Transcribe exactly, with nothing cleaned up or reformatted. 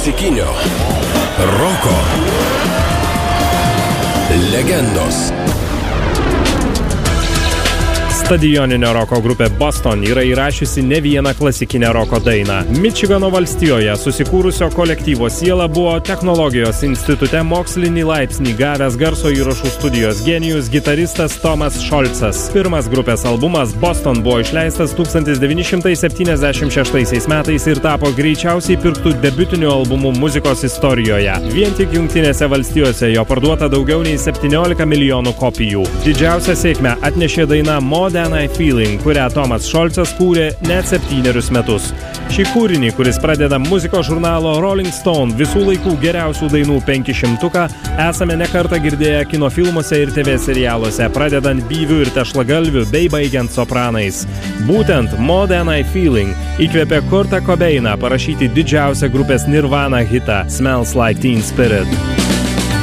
klasikinio roko legendos. Stadioninio roko grupė Boston yra įrašiusi ne vieną klasikinę roko dainą. Mičigano valstijoje susikūrusio kolektyvo siela buvo technologijos institute mokslinį laipsnį gavęs garso įrašų studijos genijus gitaristas Tomas Šolcas. Pirmas grupės albumas Boston buvo išleistas tūkstantis devyni šimtai septyniasdešimt šeštaisiais metais ir tapo greičiausiai pirktų debiutiniu albumu muzikos istorijoje. Vien tik Jungtinėse valstijose jo parduota daugiau nei septyniolika milijonų kopijų. Didžiausią sėkmę atnešė daina More Than I Feeling, kurią Tomas Šolcas kūrė net septynerius metus. Šį kūrinį, kuris pradeda muzikos žurnalo Rolling Stone visų laikų geriausių dainų penkišimtuką, esame nekartą girdėję kino filmuose ir T V serialuose, pradedant Byviu ir Tešlagalviu bei baigiant Sopranais. Būtent More Than I Feeling įkvėpė Kurtą Cobainą parašyti didžiausią grupės Nirvana hitą Smells Like Teen Spirit.